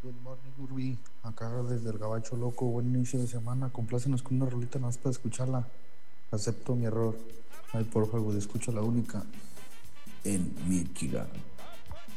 Good morning, Urbi. Acá desde el Gabacho Loco, buen inicio de semana. Complácenos con una rolita más para escucharla. Acepto mi error. Ay, por favor, escucha la única en mi Kira.